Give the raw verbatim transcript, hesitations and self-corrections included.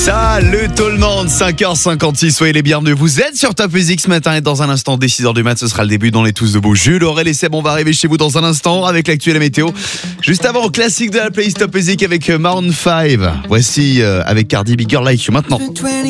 Salut tout le monde, cinq heures cinquante-six, soyez les bienvenus. Vous êtes sur Top Music ce matin et dans un instant, dès six heures du mat, ce sera le début dans les tous debout. Jules, Aurel et Seb, on va arriver chez vous dans un instant avec l'actuel météo. Juste avant, classique de la playlist Top Music avec Maroon cinq. Voici euh, avec Cardi B, Girl Like You maintenant.